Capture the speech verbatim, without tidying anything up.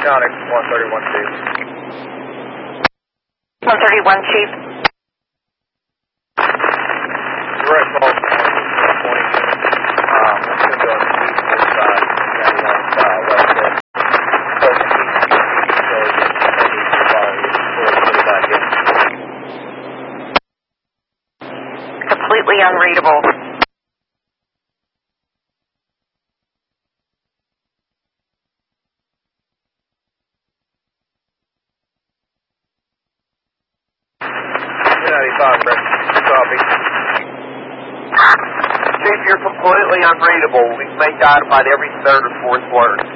County, one thirty-one Chief. one thirty-one Chief. Direct call from one twenty. Um, I'm going to go on the east side, County one, uh, west end. Close to east, so it's completely unreadable. ninety-five, copy. Chief, you're completely unreadable. We've made identified every third or fourth word.